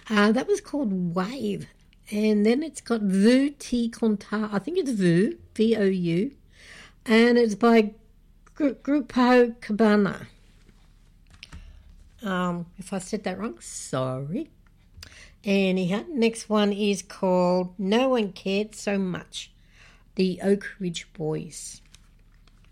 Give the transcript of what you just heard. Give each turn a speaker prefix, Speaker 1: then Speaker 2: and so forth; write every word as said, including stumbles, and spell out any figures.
Speaker 1: Uh, that was called Wave. And then it's got Vu Ti Contar. I think it's Vu, V O U. And it's by Gru- Grupo Cabana. Um, if I said that wrong, sorry. Anyhow, next one is called No One Cared So Much, the Oak Ridge Boys.